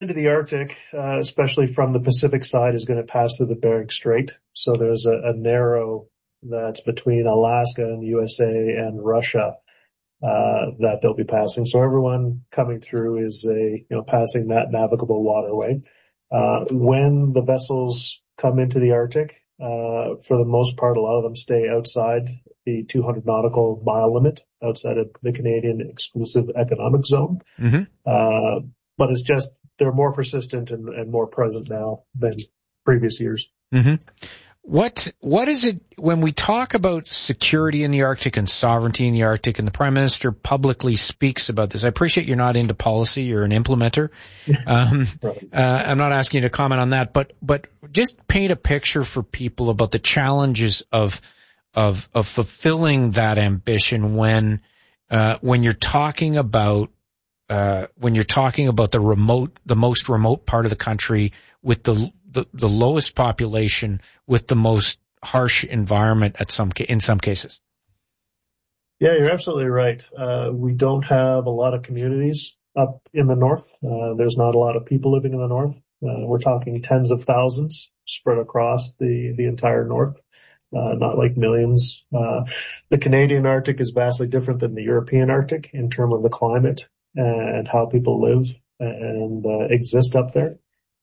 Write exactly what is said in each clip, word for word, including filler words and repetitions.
into the Arctic, uh, especially from the Pacific side, is going to pass through the Bering Strait. So there's a, a narrow that's between Alaska and the U S A and Russia uh, that they'll be passing. So everyone coming through is a, you know, passing that navigable waterway. Uh, when the vessels come into the Arctic, uh, for the most part, a lot of them stay outside the two hundred nautical mile limit, outside of the Canadian exclusive economic zone. Mm-hmm. Uh, but it's just, they're more persistent and, and more present now than previous years. Mm-hmm. What, what is it when we talk about security in the Arctic and sovereignty in the Arctic, and the Prime Minister publicly speaks about this? I appreciate you're not into policy, you're an implementer. Um, right. uh, I'm not asking you to comment on that, but, but just paint a picture for people about the challenges of, of, of fulfilling that ambition when, uh, when you're talking about, uh, when you're talking about the remote, the most remote part of the country with the, the, the lowest population with the most harsh environment at some, in some cases. Yeah, you're absolutely right. Uh, we don't have a lot of communities up in the north. Uh, there's not a lot of people living in the north. Uh, we're talking tens of thousands spread across the, the entire north. Uh, not like millions. Uh, the Canadian Arctic is vastly different than the European Arctic in terms of the climate and how people live and uh, exist up there.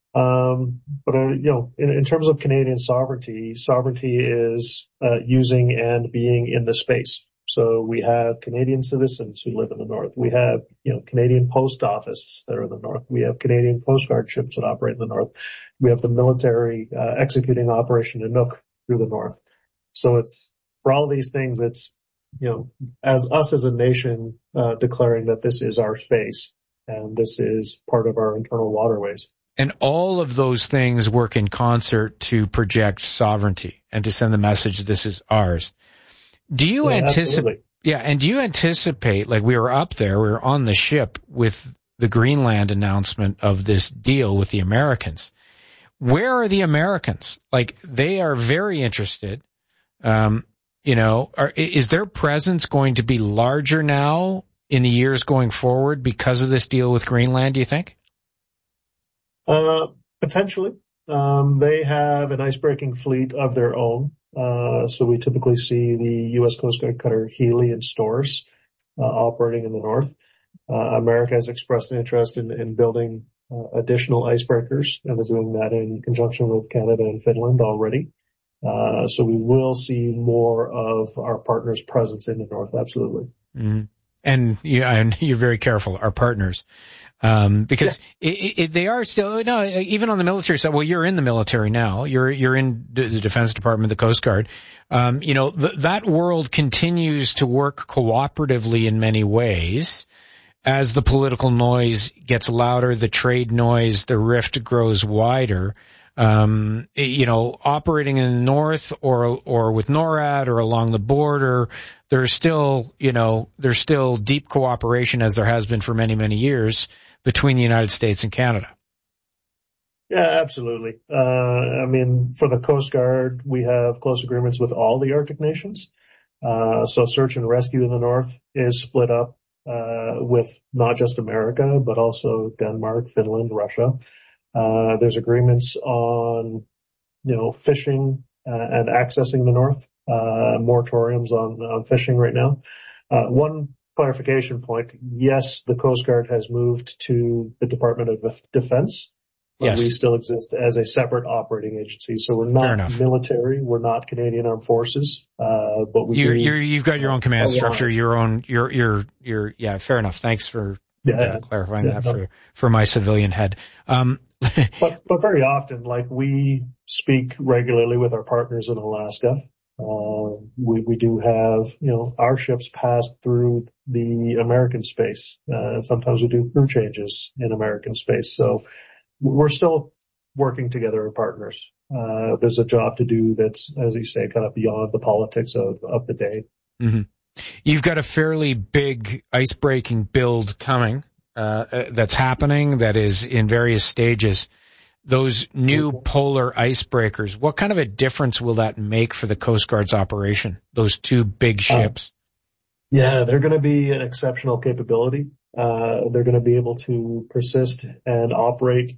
Um, but, uh, you know, in, in terms of Canadian sovereignty, sovereignty is uh, using and being in the space. So we have Canadian citizens who live in the north. We have, you know, Canadian post offices that are in the north. We have Canadian Coast Guard ships that operate in the north. We have the military uh, executing Operation Inuk through the north. So it's, for all these things, it's, you know, as us as a nation uh, declaring that this is our space and this is part of our internal waterways. And all of those things work in concert to project sovereignty and to send the message this is ours. Do you yeah, anticipate, absolutely. yeah, and do you anticipate, like we were up there, we were on the ship with the Greenland announcement of this deal with the Americans. Where are the Americans? Like, they are very interested. Um, you know, are, is their presence going to be larger now in the years going forward because of this deal with Greenland, do you think? Uh, potentially. Um, they have an icebreaking fleet of their own. Uh, so we typically see the U S Coast Guard cutter Healy and Storrs, uh, operating in the north. Uh, America has expressed an interest in, in building uh, additional icebreakers, and they're doing that in conjunction with Canada and Finland already. Uh, so we will see more of our partners' presence in the north, absolutely. Mm-hmm. And, yeah, and you're very careful, our partners. Um, because yeah. it, it, they are still, no, even on the military side, well, you're in the military now. You're, you're in the Defense Department, the Coast Guard. Um, you know, th- that world continues to work cooperatively in many ways. As the political noise gets louder, the trade noise, the rift grows wider. Um, you know, operating in the north or, or with NORAD or along the border, there's still, you know, there's still deep cooperation, as there has been for many, many years, between the United States and Canada. Yeah, absolutely. Uh, I mean, for the Coast Guard, we have close agreements with all the Arctic nations. Uh, so search and rescue in the north is split up, uh, with not just America, but also Denmark, Finland, Russia. Uh, there's agreements on, you know, fishing uh, and accessing the north, uh, moratoriums on, on fishing right now. Uh, one clarification point. Yes, the Coast Guard has moved to the Department of Defense, but yes. we still exist as a separate operating agency. So we're not military. We're not Canadian Armed Forces. Uh, but we you're, do, you're, you've got your own command structure, your own, your, your, your, yeah, fair enough. Thanks for yeah, uh, clarifying yeah, that no. for, for my civilian head. Um, but, but very often, like, we speak regularly with our partners in Alaska. Uh, we, we do have, you know, our ships pass through the American space. Uh, sometimes we do crew changes in American space. So we're still working together as partners. Uh, there's a job to do that's, as you say, kind of beyond the politics of, of the day. Mm-hmm. You've got a fairly big ice-breaking build coming, uh, that's happening, that is in various stages. Those new polar icebreakers, what kind of a difference will that make for the Coast Guard's operation, those two big ships? Uh, yeah, they're going to be an exceptional capability. uh, they're going to be able to persist and operate